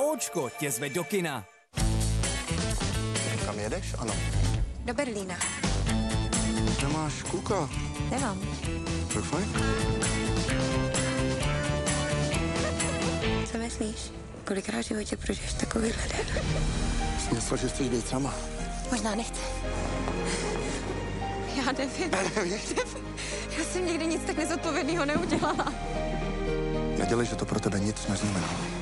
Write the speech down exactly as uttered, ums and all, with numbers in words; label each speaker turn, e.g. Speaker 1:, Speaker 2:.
Speaker 1: Óčko tě zve do kina.
Speaker 2: Kam jedeš? Ano.
Speaker 3: Do Berlína.
Speaker 2: Nemáš kluka?
Speaker 3: Nemám.
Speaker 2: Tak fajn.
Speaker 3: Co myslíš? Kolikrát v životě prožiješ takovýhle den?
Speaker 2: Jsi myslel, že chceš být sama.
Speaker 3: Možná nechce. Já nevím.
Speaker 2: Nevíš?
Speaker 3: Já jsem nikdy nic tak nezodpovědného neudělala.
Speaker 2: Nedělej, že to pro tebe nic neznamená.